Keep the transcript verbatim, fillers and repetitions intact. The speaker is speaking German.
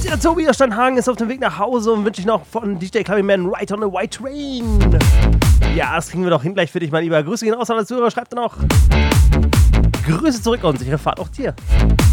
Der Tobi aus Steinhagen ist auf dem Weg nach Hause und wünsche ich noch von D J Clubman Right on a White Train. Ja, das kriegen wir doch hin gleich für dich, mein Lieber. Grüße gehen aus an das Zuhörer. Schreibt dann auch Grüße zurück und sichere Fahrt auch dir.